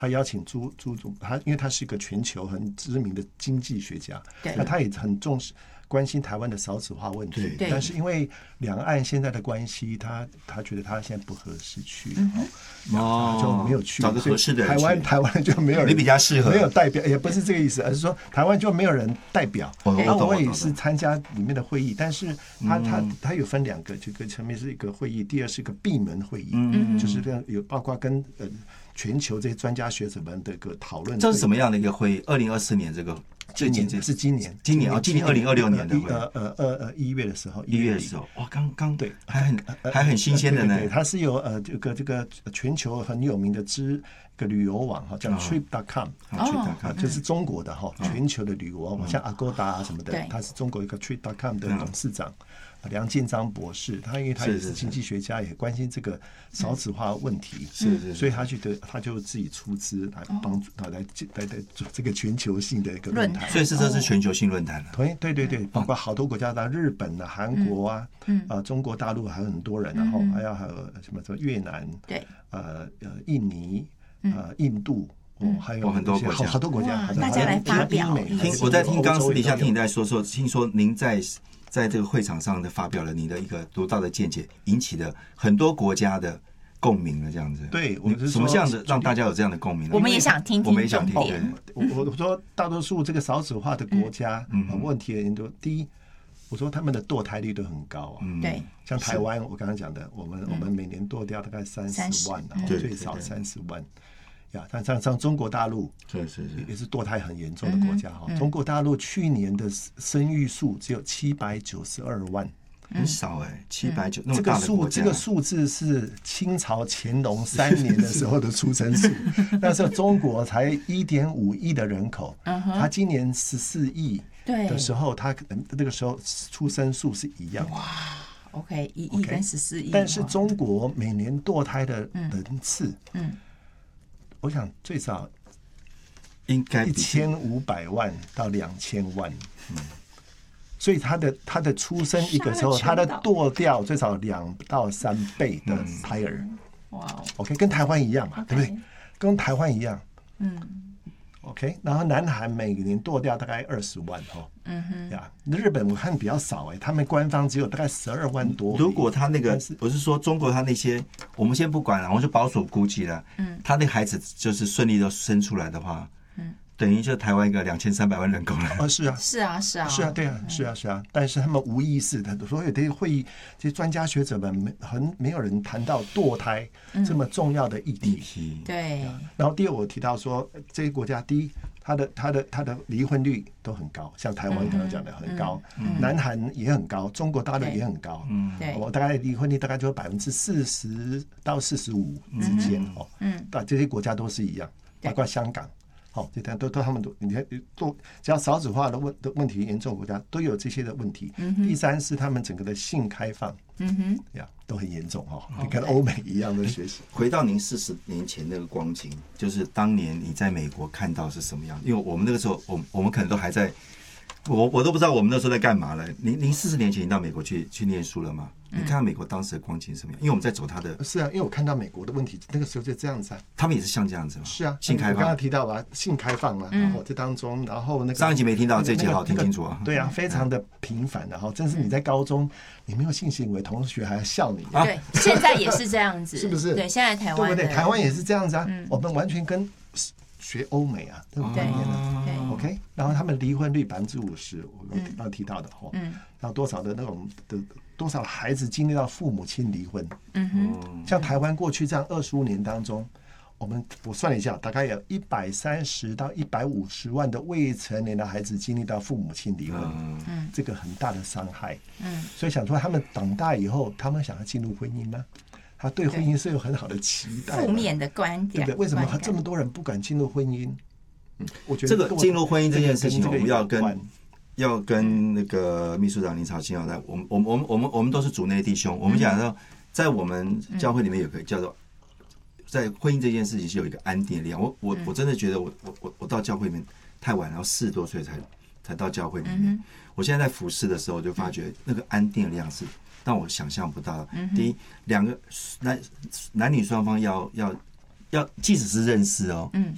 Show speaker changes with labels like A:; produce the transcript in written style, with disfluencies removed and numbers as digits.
A: 他邀请朱总，因为他是一个全球很知名的经济学家，那他也很重视关心台湾的少子化问题，但是因为两岸现在的关系，他觉得他现在不合适去，就没有去，
B: 找个合适的人
A: 台湾就没有人，
B: 你比较适合，
A: 没有代表，也不是这个意思，而是说台湾就没有人代表。我也是参加里面的会议，但是他有分两个，这个前面是一个会议，第二是一个闭门会议，就是有包括跟全球这些专家学者们的一个讨论。
B: 这是什么样的一个会议？2024年这个。
A: 今年
B: 2026年的
A: 1月的时候，
B: 哇，刚
A: 对，
B: 还很新鲜的呢。
A: 对，它是有这个全球很有名的个旅游网叫 Trip.com， 就是中国的全球的旅游网，像 Agoda 啊什么的，他是中国一个 Trip.com 的董事长梁建章博士，因为他也是经济学家，也关心这个少子化问题，所以他就自己出资来帮助来做这个全球性的一个论坛。
B: 所以这是全球性论坛了。
A: 对，包括好多国家，日本啊、韩国啊、中国大陆还有很多人，然后还有什么越南、印尼、印度。还有
B: 很多国家，
A: 好多国家，
C: 大家来发表。
B: 我在听刚私底下听你在说，听说您在这个会场上的发表了你的一个独到的见解，引起了很多国家的共鸣了，这样子。
A: 对，
B: 什么样的让大家有这样的共鸣呢？
C: 我们也想听，
B: 我们也想听。
A: 我说大多数这个少子化的国家，问题很多。第一，我说他们的堕胎率都很高啊。
C: 对，
A: 像台湾，我刚刚讲的，我们每年堕掉大概30万，最少30万。像中国大陆也是堕胎很严重的国家哈。中国大陆去年的生育数只有792万，
B: 很少790那么大的国家。
A: 这个数字是清朝乾隆3年的时候的出生数。那时候中国才1.5亿的人口，他今年14亿的时候，他那个时候出生数是一样。
C: 哇 ，OK， 1亿跟14亿。
A: 但是中国每年堕胎的人次，我想最少
B: 应该
A: 1500万到2000万，所以他的出生一个时候，他的堕掉最少2到3倍的胎儿。哇 ，OK， 跟台湾一样嘛，对不对？跟台湾一样，OK， 然后南韩每年堕掉大概20万日本我看比较少他们官方只有大概12万多。
B: 如果他那个我是说中国他那些，我们先不管了，我就保守估计了，他那个孩子就是顺利的生出来的话，等于就台湾一个2300万人口了。
A: 是啊，对啊，是啊。但是他们无意识的，所有这些会议，这些专家学者们没有人谈到堕胎这么重要的议题。
C: 对。
A: 然后第二，我提到说这些国家，第一，他的离婚率都很高，像台湾刚刚讲的很高，南韩也很高，中国大陆也很高。我大概离婚率大概就40%到45%之间这些国家都是一样，包括香港。这他们你看只要少子化的问题严重的国家都有这些的问题。第三是他们整个的性开放，都很严重你跟欧美一样的学习。
B: 回到您40年前那个光景，就是当年你在美国看到是什么样？因为我们那个时候，我们可能都还在，我都不知道我们那时候在干嘛了。您40年前到美国去念书了吗？你看到美国当时的光景是什么样？因为我们在走他的。
A: 是啊，因为我看到美国的问题，那个时候就这样子啊。
B: 他们也是像这样子吗？
A: 是啊，
B: 性开放。
A: 我刚刚提到吧，性开放嘛，然后这当中，然后那个
B: 上一集没听到，这一集好听清楚啊。
A: 对啊，非常的频繁的真是你在高中你没有性行为，同学还要笑你。
C: 对，现在也是这样子，
A: 是不是？
C: 对，现在台湾
A: 对不对？台湾也是这样子啊。我们完全跟学欧美啊，对不对？OK， 然后他们离婚率50%，我刚刚提到的然后多少的那种的多少孩子经历到父母亲离婚，像台湾过去这样25年当中，我算了一下，大概有130到150万的未成年的孩子经历到父母亲离婚，这个很大的伤害，所以想说他们长大以后，他们想要进入婚姻吗？他对婚姻是有很好的期待，
C: 负面的观点，
A: 对不对？为什么这么多人不敢进入婚姻？我觉
B: 得这个进入婚姻这件事情，我们要跟那个秘书长林朝清我们都是主内弟兄，我们讲到在我们教会里面有个叫做在婚姻这件事情是有一个安定的力量。我真的觉得我到教会里面太晚，然后40多岁才到教会里面。我现在在服侍的时候，就发觉那个安定的力量是让我想象不到。第一，两个男女双方要，即使是认识